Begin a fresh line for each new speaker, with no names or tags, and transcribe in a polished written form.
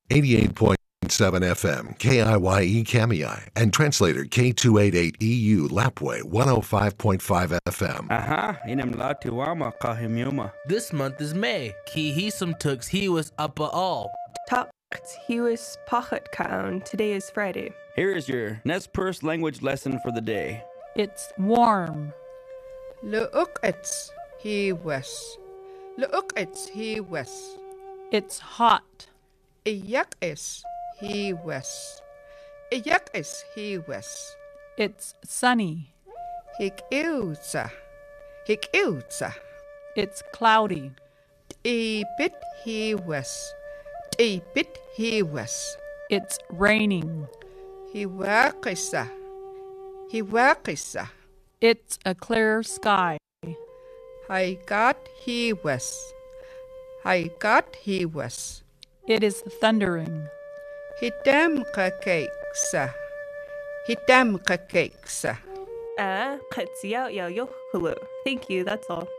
88.7 FM, KIYE Kamiyai, and translator K288EU Lapway 105.5 FM.
Aha, inamla tiwama kahimyuma.
This month is May. Ki hisum tux he was uppa all.
Tucked he was pachet kaun. Today is Friday.
Here is your Nez Perce language lesson for the day.
It's warm.
Leukets he was. Leukets he was.
It's hot.
Iyak is he was. Iyak is he was.
It's sunny.
Hik ilza. Hik ilza.
It's cloudy.
Bit he was. Bit he was.
It's raining.
He wakisa. He wakisa.
It's a clear sky.
I got he was. I got he was.
It is thundering.
Hitam kakeksa. Hitam kakeksa.
Thank you, that's all.